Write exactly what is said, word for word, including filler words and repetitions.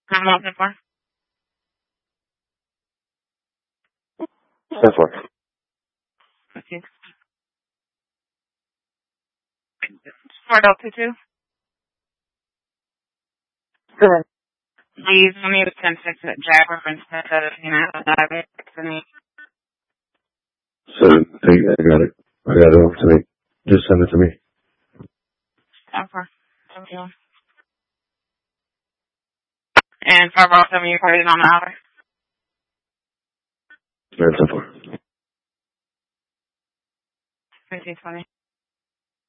I'm looking for. That's what. Okay. Four Delta two. Sure. Please, let me ten six at Jack reference instead of you know diabetic to me. So, I, I got it. I got it over to me. Just send it to me. Okay. Thank you. And five oh seven, you put it on the hour. Very simple. Fifteen twenty.